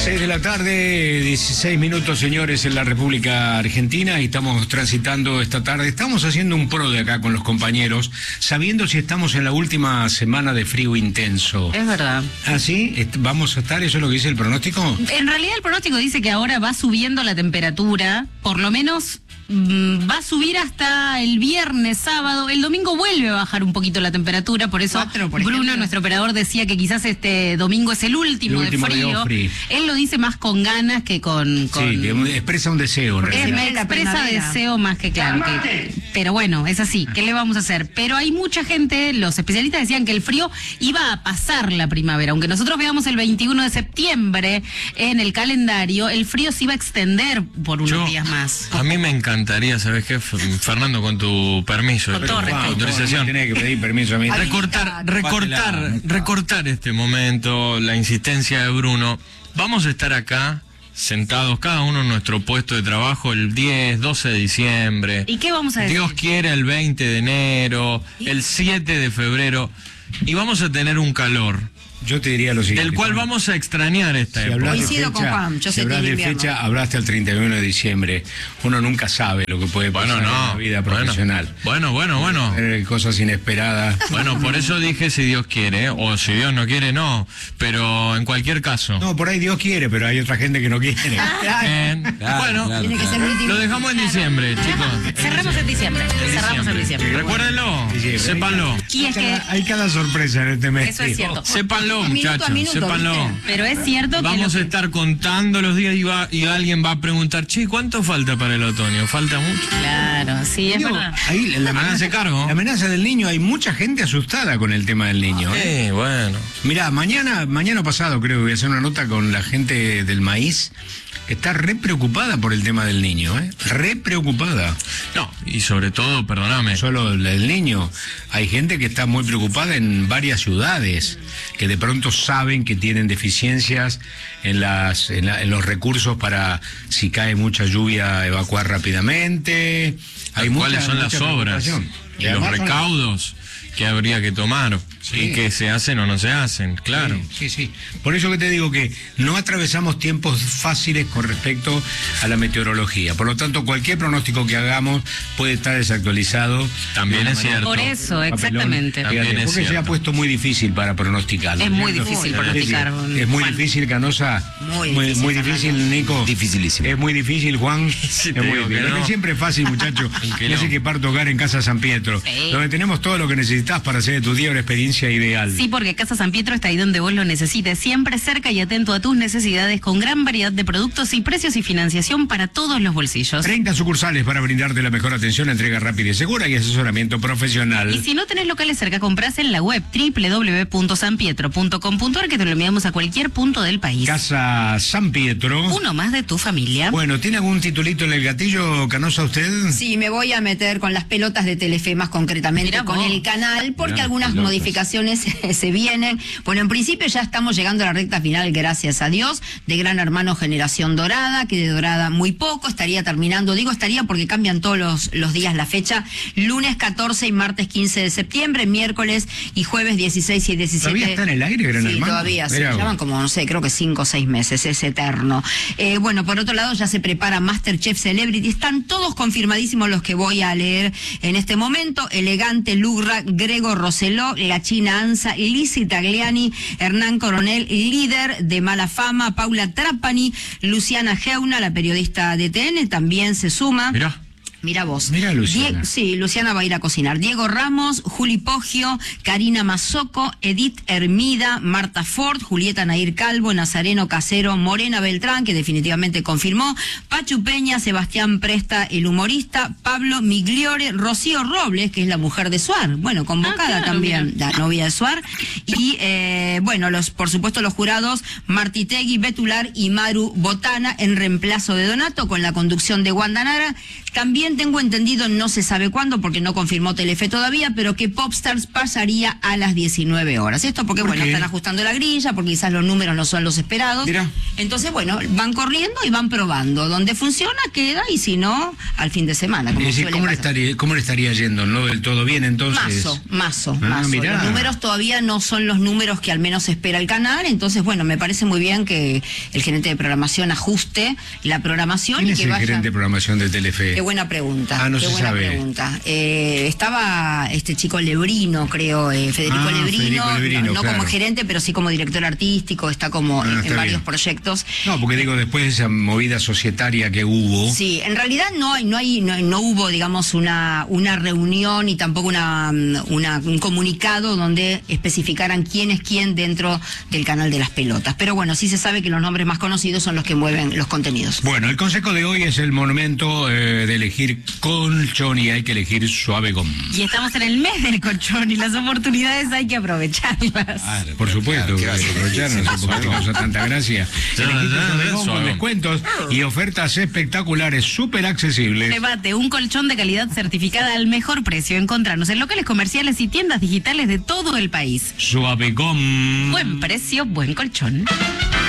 6 de la tarde, 16 minutos, señores, en la República Argentina, y estamos transitando esta tarde. Estamos haciendo un pro de acá con los compañeros, sabiendo si estamos en la última semana de frío intenso. Es verdad. ¿Ah, sí? ¿Vamos a estar? ¿Eso es lo que dice el pronóstico? En realidad el pronóstico dice que ahora va subiendo la temperatura, por lo menos va a subir hasta el viernes, sábado. El domingo vuelve a bajar un poquito la temperatura, por eso 4, por Bruno, ejemplo. Nuestro operador, decía que quizás este domingo es el último de frío. Él lo dice más con ganas que con... Sí, que expresa un deseo, en realidad. Me expresa deseo más que claro. Pero bueno, es así. ¿Qué le vamos a hacer? Pero hay mucha gente, los especialistas decían que el frío iba a pasar la primavera. Aunque nosotros veamos el 21 de septiembre en el calendario, el frío se iba a extender por unos días más. A mí me encantaría, ¿sabes qué, Fernando? Con tu permiso, Con todo respeto. autorización. Tenés que pedir permiso a mí. Recortar este momento, la insistencia de Bruno. Vamos a estar acá sentados, cada uno en nuestro puesto de trabajo, el 10, 12 de diciembre. ¿Y qué vamos a decir? Dios quiera el 20 de enero, el 7 de febrero, y vamos a tener un calor Yo te diría lo siguiente. del cual vamos a extrañar esta Si época. hablas de Coincido con fecha, Juan, yo si sé hablas que de invierno. fecha, hablaste el 31 de diciembre. Uno nunca sabe lo que puede pasar en la vida profesional. Bueno. Cosas inesperadas. Bueno, por eso dije si Dios quiere, o si Dios no quiere, no. Pero en cualquier caso. No, por ahí Dios quiere, pero hay otra gente que no quiere. Tiene que ser muy lo dejamos en diciembre, chicos. Cerramos en diciembre. Cerramos en diciembre. Recuérdenlo, Diciembre. sépanlo. Y es que Hay cada sorpresa en este mes. eso es cierto. Sépanlo, Minuto a muchachos, minuto, sépanlo. ¿viste? Pero es cierto que Vamos a estar contando los días y alguien va a preguntar, che, ¿cuánto falta para el otoño? ¿Falta mucho? Claro, sí, es Digo, verdad. ahí Háganse cargo. la amenaza del niño, hay mucha gente asustada con el tema del niño. Sí, bueno. Mirá, mañana pasado creo que voy a hacer una nota con la gente del maíz, que está re preocupada por el tema del niño, re preocupada. No, y sobre todo, perdóname, No solo el niño, hay gente que está muy preocupada en varias ciudades, que de pronto saben que tienen deficiencias en los recursos para, si cae mucha lluvia, evacuar rápidamente. Hay ¿cuáles son mucha las obras preocupación. y los además son- recaudos que habría que tomar? Sí. Y que se hacen o no se hacen, claro. Sí. Por eso que te digo que no atravesamos tiempos fáciles con respecto a la meteorología. Por lo tanto, cualquier pronóstico que hagamos puede estar desactualizado. También de una es manera- cierto. Por eso, Papelón. exactamente. También Fíjate, es porque se ha cierto. puesto muy difícil para pronosticar. Es muy difícil pronosticar. Es muy Juan. difícil, Canosa. Muy Muy difícil, difícil, Nico. Dificilísimo. Es muy difícil, Juan. Sí, es te muy digo difícil. que Lo no. que siempre es fácil, muchacho. Que Y no. hace que parto hogar en Casa San Pietro, Sí. donde tenemos todo lo que necesitas para hacer de tu día una experiencia ideal. Sí, porque Casa San Pietro está ahí donde vos lo necesites, siempre cerca y atento a tus necesidades, con gran variedad de productos y precios y financiación para todos los bolsillos. 30 sucursales para brindarte la mejor atención, entrega rápida y segura y asesoramiento profesional. Y si no tenés locales cerca, comprás en la web www.sanpietro.com.ar, que te lo enviamos a cualquier punto del país. Casa San Pietro. Uno más de tu familia. Bueno, ¿tiene algún titulito en el gatillo, Canosa, usted? Sí, me voy a meter con las pelotas de Telefe, más concretamente Mirá con vos. el canal, porque Mirá, algunas pelotas. modificaciones se vienen. Bueno, en principio ya estamos llegando a la recta final, gracias a Dios, de Gran Hermano Generación Dorada, que de Dorada muy poco, estaría terminando, digo estaría porque cambian todos los días la fecha, lunes 14 y martes 15 de septiembre, miércoles y jueves 16 y 17. ¿Todavía está en el aire, Gran Sí, Hermano? todavía, se Mirá vos. llaman como, no sé, creo que 5 o 6 meses, es eterno. Bueno, por otro lado ya se prepara Masterchef Celebrity, están todos confirmadísimos los que voy a leer en este momento: Elegante, Lugra, Grego Roseló, La China Anza, Lizzy Tagliani, Hernán Coronel, líder de Mala Fama, Paula Trapani, Luciana Geuna, la periodista de TN, también se suma. Mira vos. Mira, Luciana. Sí, Luciana va a ir a cocinar. Diego Ramos, Juli Poggio, Karina Mazoco, Edith Hermida, Marta Ford, Julieta Nair Calvo, Nazareno Casero, Morena Beltrán, que definitivamente confirmó, Pachu Peña, Sebastián Presta, el humorista, Pablo Migliore, Rocío Robles, que es la mujer de Suar, bueno, convocada claro, también, mira. la novia de Suar, y bueno, por supuesto los jurados, Martitegui, Betular y Maru Botana, en reemplazo de Donato, con la conducción de Wanda Nara. También también tengo entendido, no se sabe cuándo, porque no confirmó Telefe todavía, pero que Popstars pasaría a las 19 horas. Esto porque, bueno, están ajustando la grilla, porque quizás los números no son los esperados. Mirá. Entonces, bueno, van corriendo y van probando. Donde funciona, queda, y si no, al fin de semana. Como Es decir, ¿cómo le estaría yendo? ¿No del todo bien, entonces? Mazo. Mirá. Los números todavía no son los números que al menos espera el canal, entonces, bueno, me parece muy bien que el gerente de programación ajuste la programación. ¿Quién y es que el vaya... gerente de programación de Telefe? Qué buena pregunta. Ah, no qué se buena sabe. pregunta. Estaba este chico Lebrino, creo, Federico Lebrino, no claro. como gerente, pero sí como director artístico, está como en está varios bien. proyectos. No, porque digo, después de esa movida societaria que hubo... Sí, en realidad no hubo, digamos, una reunión y tampoco un comunicado donde especificaran quién es quién dentro del canal de las pelotas. Pero bueno, sí se sabe que los nombres más conocidos son los que mueven los contenidos. Bueno, el consejo de hoy es el momento de elegir colchón y hay que elegir suave gom. Y estamos en el mes del colchón y las oportunidades hay que aprovecharlas. Claro, por supuesto, Claro, que aprovechar, no sé por qué te causa tanta gracia. Elegiste suave gom con descuentos y ofertas espectaculares, súper accesibles. Debate, un colchón de calidad certificada al mejor precio. Encontrarnos en locales comerciales y tiendas digitales de todo el país. Suave gom. Buen precio, buen colchón.